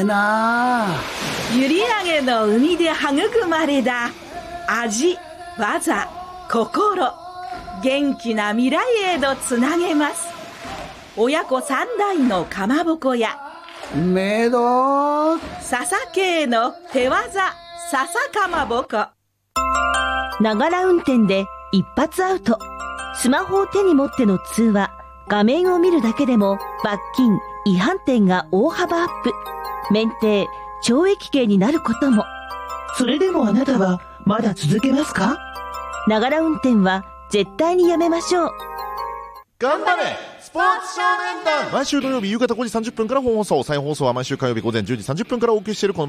な。 閖上の海で育まれた味、技、心、元気な未来へとつなげます。親子三代のかまぼこ屋、 めど笹系の手技、笹かまぼこ。 ながら運転で一発アウト。スマホを手に持っての通話、画面を見るだけでも罰金、違反点が大幅アップ。免停、懲役刑になることも。 それでもあなたはまだ続けますか？ ながら運転は絶対にやめましょう。 頑張れスポーツ少年団。毎週土曜日夕方5時30分から本放送、再放送は毎週火曜日午前10時30分からお送りしているこの